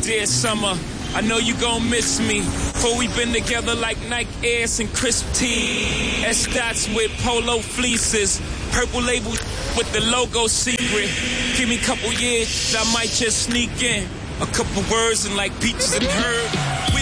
dear summer, I know you gon' miss me. For we been together like Nike Airs and crisp tea. Escots with polo fleeces. Purple label with the logo secret. Give me a couple years, I might just sneak in. A couple words and like peaches and herb.